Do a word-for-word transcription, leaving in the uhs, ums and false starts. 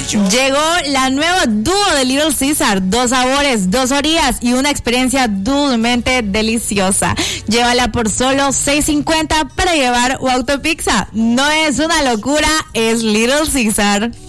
Llegó la nueva dúo de Little Caesar, dos sabores, dos orillas y una experiencia dulcemente deliciosa. Llévala por solo seis cincuenta para llevar o autopizza. No es una locura, es Little Caesar.